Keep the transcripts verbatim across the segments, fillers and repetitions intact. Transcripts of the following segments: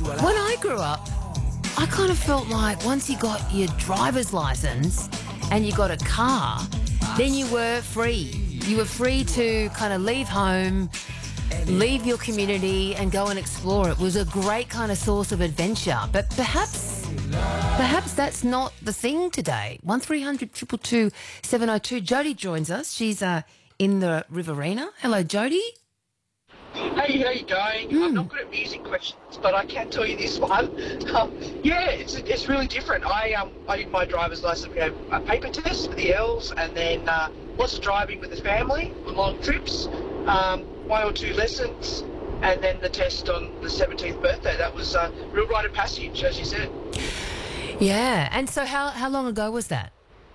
When I grew up, I kind of felt like once you got your driver's license and you got a car, then you were free. You were free to kind of leave home, leave your community and go and explore. It was a great kind of source of adventure. But perhaps, perhaps that's not the thing today. one three hundred two two two seven oh two. Jody joins us. She's uh, in the Riverina. Hello, Jody. Hey, how you going? Mm. I'm not good at music questions, but I can tell you this one. Um, yeah, it's it's really different. I um I did my driver's license, we had a paper test for the L's, and then uh, lots of driving with the family on long trips, um, one or two lessons, and then the test on the seventeenth birthday. That was a uh, real rite of passage, as you said. Yeah, and so how, how long ago was that?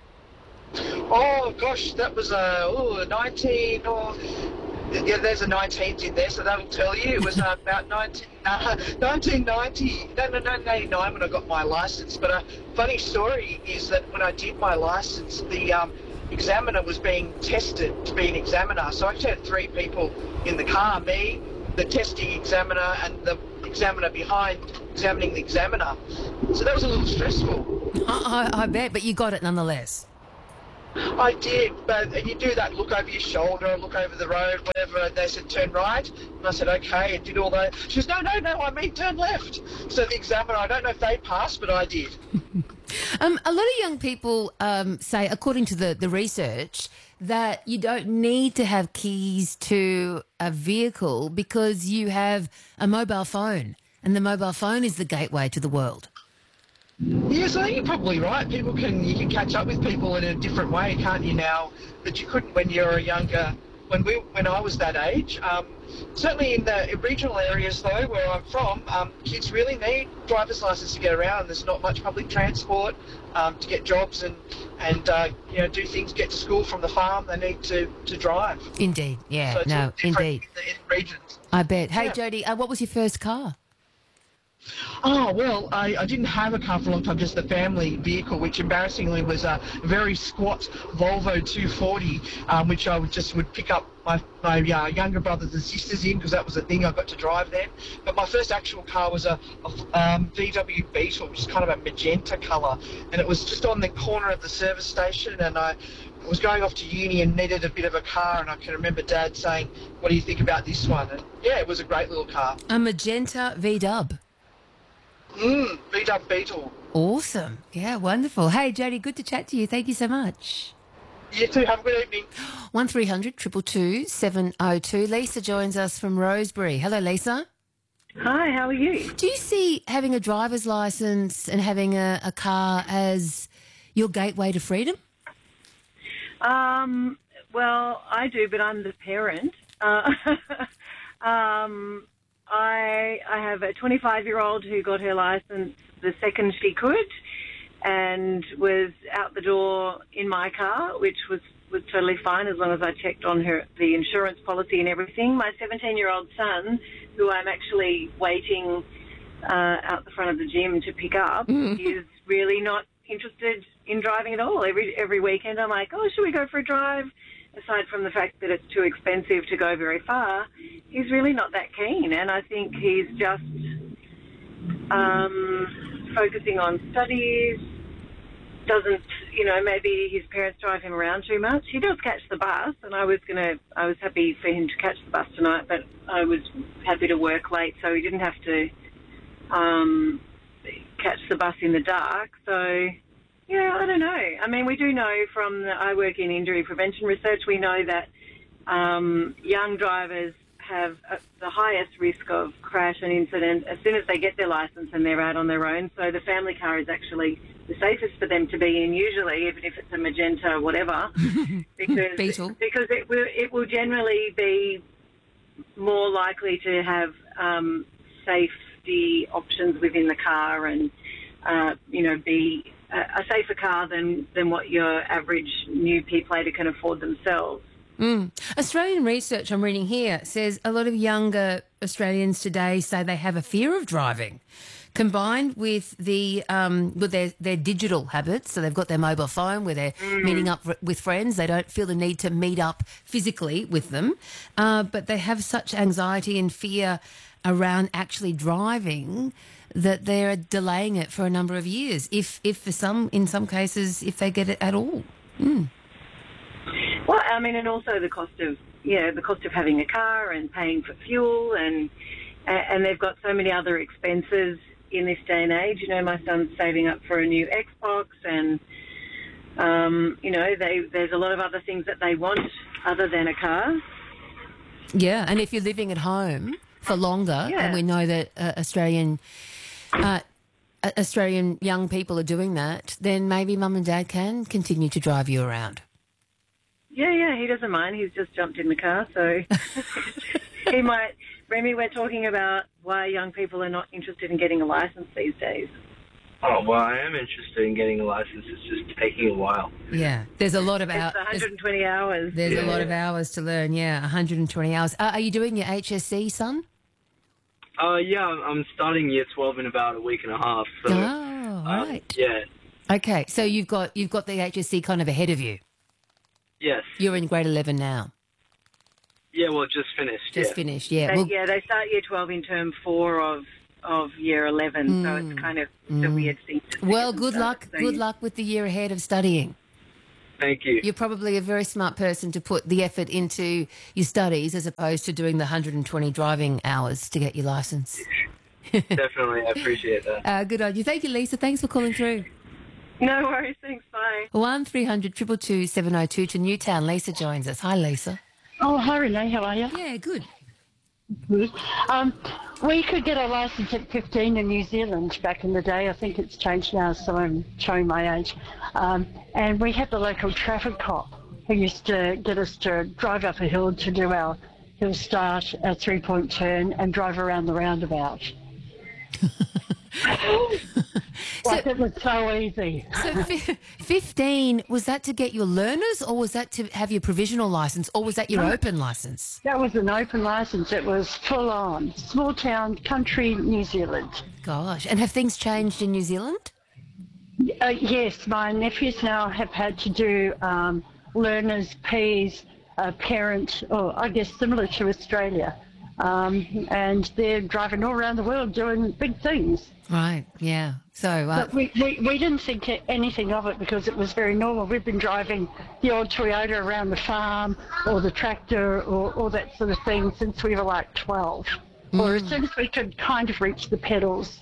Oh gosh, that was uh, oh, nineteen or. Yeah, there's a nineteenth in there, so that'll tell you. It was uh, about nineteen, uh, nineteen ninety, no, no, nineteen eighty-nine when I got my licence. But a funny story is that when I did my licence, the um, examiner was being tested to be an examiner. So I actually had three people in the car, me, the testing examiner, and the examiner behind examining the examiner. So that was a little stressful. I, I, I bet, but you got it nonetheless. I did, but you do that look over your shoulder, look over the road, whatever, and they said turn right, and I said okay, and did all that. She says, no, no, no, I mean turn left. So the examiner, I don't know if they passed, but I did. um, a lot of young people um, say, according to the, the research, that you don't need to have keys to a vehicle because you have a mobile phone, and the mobile phone is the gateway to the world. Yes, I think you're probably right. People can you can catch up with people in a different way, can't you now? That you couldn't when you were a younger. When we when I was that age, um, certainly in the regional areas though, where I'm from, um, kids really need driver's license to get around. There's not much public transport um, to get jobs and and uh, you know do things, get to school from the farm. They need to, to drive. Indeed, yeah, so it's no, all different indeed. In the, in regions. I bet. Hey, Yeah. Jody, uh, what was your first car? Oh, well, I, I didn't have a car for a long time, just the family vehicle, which embarrassingly was a very squat Volvo two forty, um, which I would just would pick up my, my uh, younger brothers and sisters in because that was the thing I got to drive then. But my first actual car was a, a um, V W Beetle, which is kind of a magenta colour, and it was just on the corner of the service station, and I was going off to uni and needed a bit of a car, and I can remember Dad saying, what do you think about this one? And yeah, it was a great little car. A magenta V-dub. Mm, V W Beetle. Awesome. Yeah, wonderful. Hey, Jody, good to chat to you. Thank you so much. You too. Have a good evening. one three hundred two two two seven oh two. Lisa joins us from Rosebery. Hello, Lisa. Hi, how are you? Do you see having a driver's licence and having a, a car as your gateway to freedom? Um, well, I do, but I'm the parent. Uh, um, I I have a twenty-five-year-old who got her licence the second she could and was out the door in my car, which was, was totally fine as long as I checked on her the insurance policy and everything. My seventeen-year-old son, who I'm actually waiting uh, out the front of the gym to pick up, mm. is really not interested in driving at all. Every every weekend I'm like, oh, should we go for a drive? Aside from the fact that it's too expensive to go very far, he's really not that keen. And I think he's just um, focusing on studies, doesn't, you know, maybe his parents drive him around too much. He does catch the bus, and I was going to, I was happy for him to catch the bus tonight, but I was happy to work late, so he didn't have to um, catch the bus in the dark. So... yeah, I don't know. I mean, we do know from the, I work in injury prevention research, we know that um, young drivers have a, the highest risk of crash and incident as soon as they get their licence and they're out on their own. So the family car is actually the safest for them to be in usually, even if it's a magenta or whatever, because, Beetle. because it will, it will generally be more likely to have um, safety options within the car and, uh, you know, be... a safer car than, than what your average new P-plater can afford themselves. Mm. Australian research I'm reading here says a lot of younger Australians today say they have a fear of driving, combined with the um, with their, their digital habits. So they've got their mobile phone where they're mm. meeting up with friends. They don't feel the need to meet up physically with them, uh, but they have such anxiety and fear around actually driving that they're delaying it for a number of years, if if for some, in some cases, if they get it at all. Mm. Well, I mean, and also the cost of, yeah, the cost of having a car and paying for fuel, and and they've got so many other expenses in this day and age. You know, my son's saving up for a new Xbox, and um, you know, they, there's a lot of other things that they want other than a car. Yeah, and if you're living at home for longer, Yeah. and we know that uh, Australian uh, uh, Australian young people are doing that, then maybe mum and dad can continue to drive you around. Yeah, yeah, he doesn't mind. He's just jumped in the car, so he might. Remy, we're talking about why young people are not interested in getting a license these days. Oh, well, I am interested in getting a license. It's just taking a while. Yeah, there's a lot of It's hours. one hundred twenty hours. There's Yeah. a lot of hours to learn. Yeah, one hundred twenty hours. Uh, are you doing your H S C, son? Uh, yeah, I'm, I'm starting year twelve in about a week and a half. So, Oh, um, right. yeah, Okay, so you've got you've got the H S C kind of ahead of you. yes. You're in grade eleven now. Yeah, well, just finished. Just yeah. finished. Yeah. They, Well, yeah, they start year twelve in term four of of year eleven, so it's kind of a weird thing to say well, at the good start. luck. So Good you- luck with the year ahead of studying. Thank you. You're probably a very smart person to put the effort into your studies as opposed to doing the one hundred twenty driving hours to get your license. Definitely, I appreciate that. Uh, good on you. Thank you, Lisa. Thanks for calling through. No worries, thanks, bye. One three hundred two two two seven oh two to Newtown. Lisa joins us. Hi, Lisa. Oh, hi Renee, how are you? Yeah, good. Good. Um, we could get a licence at fifteen in New Zealand back in the day. I think it's changed now, so I'm showing my age. Um, and we had the local traffic cop who used to get us to drive up a hill to do our hill start, our three-point turn, and drive around the roundabout. Like, it was so easy. So fi- fifteen, was that to get your learners or was that to have your provisional licence or was that your open licence? That was an open licence. It was full on. Small town, country, New Zealand. Gosh. And have things changed in New Zealand? Uh, yes, my nephews now have had to do um, learners, Ps, uh, parent, or I guess similar to Australia. Um, and they're driving all around the world doing big things. Right, yeah. So, uh, But we, we, we didn't think anything of it because it was very normal. We've been driving the old Toyota around the farm or the tractor or all that sort of thing since we were like twelve. Or as soon as we could kind of reach the pedals.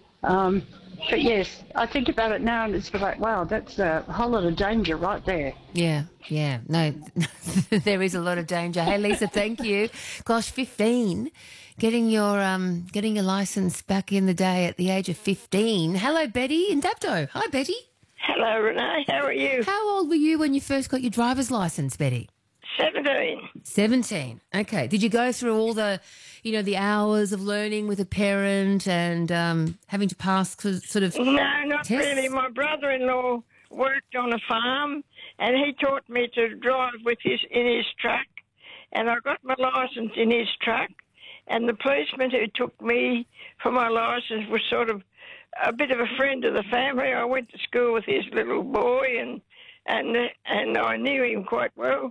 Um, but yes, I think about it now and it's like, wow, that's a whole lot of danger right there. yeah, yeah. No, there is a lot of danger. Hey, Lisa, thank you. Gosh, fifteen. Getting your um, getting your licence back in the day at the age of fifteen. Hello, Betty in Dapto. Hi, Betty. Hello, Renee. How are you? How old were you when you first got your driver's licence, Betty? seventeen. seventeen. Okay. Did you go through all the, you know, the hours of learning with a parent and um, having to pass co- sort of... No, not Tests? really. My brother-in-law worked on a farm, and he taught me to drive with his in his truck, and I got my licence in his truck, and the policeman who took me for my licence was sort of a bit of a friend of the family. I went to school with his little boy, and and and I knew him quite well.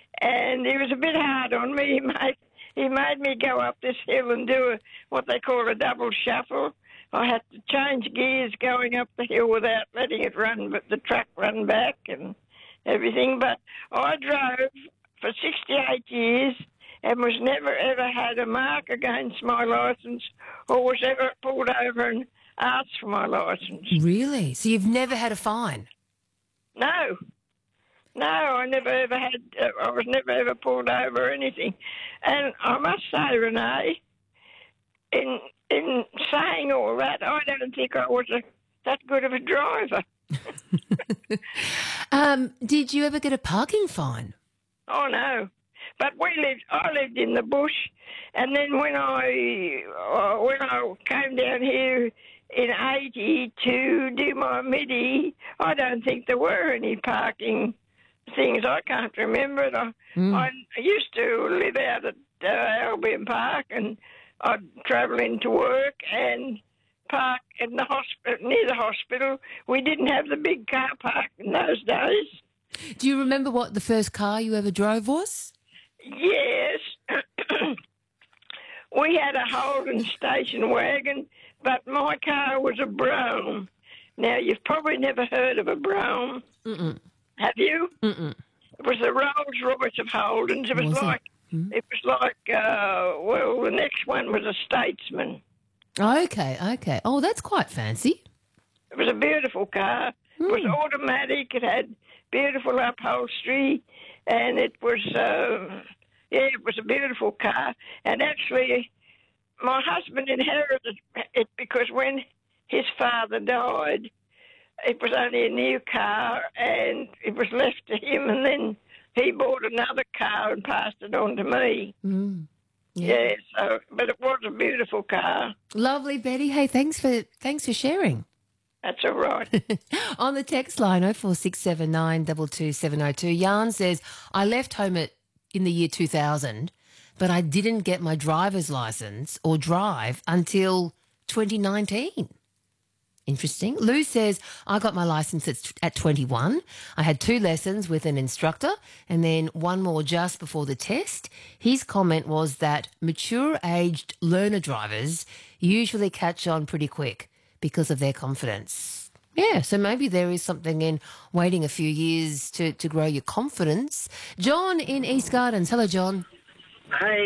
And he was a bit hard on me. He made, he made me go up this hill and do a, what they call a double shuffle. I had to change gears going up the hill without letting it run, but the truck run back and everything. But I drove for sixty-eight years and was never ever had a mark against my licence or was ever pulled over and asked for my licence. Really? So you've never had a fine? No. No, I never ever had, uh, I was never ever pulled over or anything. And I must say, Renee, in in saying all that, I don't think I was a, that good of a driver. Um, did you ever get a parking fine? Oh, no. But we lived, I lived in the bush, and then when I, uh, when I came down here in eighty to do my midi, I don't think there were any parking things. I can't remember it. I, Mm. I used to live out at uh, Albion Park, and I'd travel into work and park in the hospital, near the hospital. We didn't have the big car park in those days. Do you remember what the first car you ever drove was? Yes. we had a Holden station wagon, but my car was a Brown. Now, you've probably never heard of a Brown. Mm-mm. Have you? Mm-mm. It was the Rolls Royce of Holden's. It was, Was it? like, Mm. it was like, uh, well, the next one was a Statesman. Okay, okay. Oh, that's quite fancy. It was a beautiful car. It was Mm. automatic. It had beautiful upholstery, and it was, uh, yeah, it was a beautiful car. And actually, my husband inherited it because when his father died, it was only a new car, and it was left to him, and then he bought another car and passed it on to me. Mm. Yeah, so, but it was a beautiful car. Lovely, Betty. Hey, thanks for thanks for sharing. That's all right. On the text line, oh four six seven nine two two seven oh two, Jan says, I left home at, in the year two thousand, but I didn't get my driver's license or drive until twenty nineteen. Interesting. Lou says, I got my license at, at twenty-one. I had two lessons with an instructor and then one more just before the test. His comment was that mature-aged learner drivers usually catch on pretty quick because of their confidence. Yeah, so maybe there is something in waiting a few years to, to grow your confidence. John in East Gardens. Hello, John. Hey.